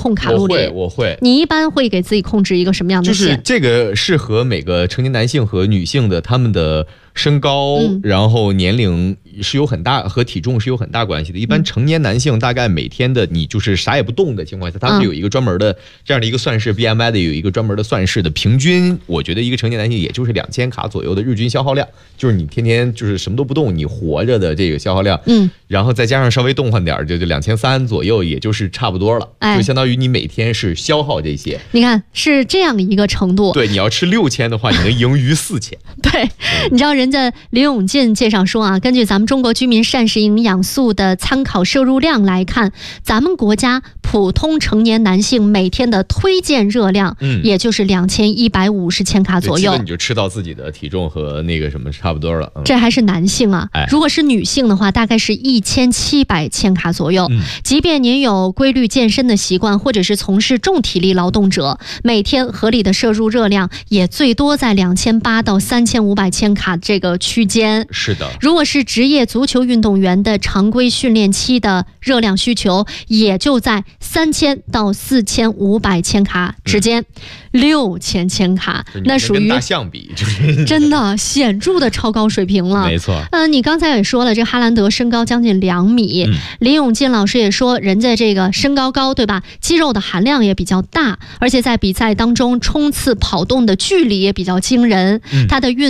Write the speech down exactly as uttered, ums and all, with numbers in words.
控卡路里？ 我会，我会。 你一般会给自己控制一个什么样的线？ 就是这个适合每个成年男性和女性的，他们的身高、嗯、然后年龄是有很大和体重是有很大关系的。一般成年男性大概每天的你就是啥也不动的情况下，他们有一个专门的这样的一个算式 B M I 的有一个专门的算式的，平均我觉得一个成年男性也就是两千卡左右的日均消耗量，就是你天天就是什么都不动，你活着的这个消耗量，嗯，然后再加上稍微动换点，就就两千三左右，也就是差不多了，哎，就相当于你每天是消耗这些。 你看是这样一个程度。 对，你要吃六千的话，你能盈余四千。 对，你知道人家林永健介绍说啊，根据咱们中国居民膳食营养素的参考摄入量来看，咱们国家普通成年男性每天的推荐热量，嗯，也就是两千一百五十千卡左右。 你就吃到自己的体重和那个什么差不多了。嗯、 这还是男性啊、哎，如果是女性的话，大概是一千七百千卡左右。嗯、即便您有规律健身的习惯，或者是从事重体力劳动者，每天合理的摄入热量也最多在两千八到三千五百千卡这个区间。 是的， 如果是职业足球运动员的常规训练期的热量需求，也就在三千到四千五百千卡之间。六千千卡，那属于跟大象比，就是真的显著的超高水平了。 没错， 嗯、呃，你刚才也说了，这哈兰德身高将近两米，嗯、林永健老师也说，人家这个身高高，对吧？肌肉的含量也比较大，而且在比赛当中冲刺跑动的距离也比较惊人，嗯、他的运